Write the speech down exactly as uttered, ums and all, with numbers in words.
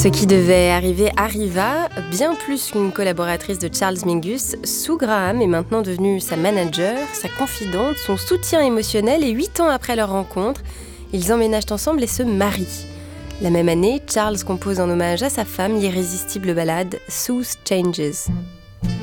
Ce qui devait arriver arriva. Bien plus qu'une collaboratrice de Charles Mingus, Sue Graham est maintenant devenue sa manager, sa confidente, son soutien émotionnel et huit ans après leur rencontre, ils emménagent ensemble et se marient. La même année, Charles compose en hommage à sa femme l'irrésistible ballade Sue's Changes.